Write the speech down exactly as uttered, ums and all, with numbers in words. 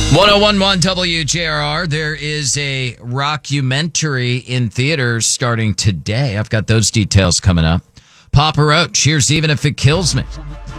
one oh one point one W J R R. There is a rockumentary in theaters starting today. I've got those details coming up. Papa Roach, here's Even If It Kills Me.